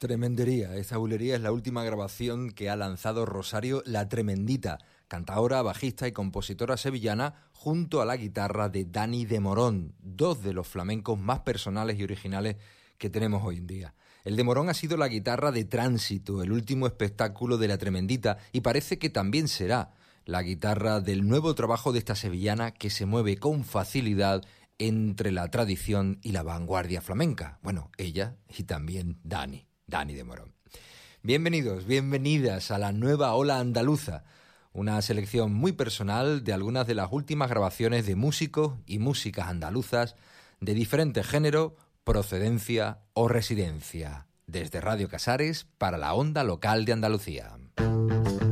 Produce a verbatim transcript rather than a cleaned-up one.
Tremendería, esta bulería es la última grabación que ha lanzado Rosario La Tremendita, cantaora, bajista y compositora sevillana, junto a la guitarra de Dani de Morón, dos de los flamencos más personales y originales que tenemos hoy en día. El de Morón ha sido la guitarra de Tránsito, el último espectáculo de La Tremendita, y parece que también será la guitarra del nuevo trabajo de esta sevillana que se mueve con facilidad entre la tradición y la vanguardia flamenca. Bueno, ella y también Dani. Dani de Morón. Bienvenidos, bienvenidas a la nueva ola andaluza, una selección muy personal de algunas de las últimas grabaciones de músicos y músicas andaluzas de diferente género, procedencia o residencia, desde Radio Casares para la onda local de Andalucía.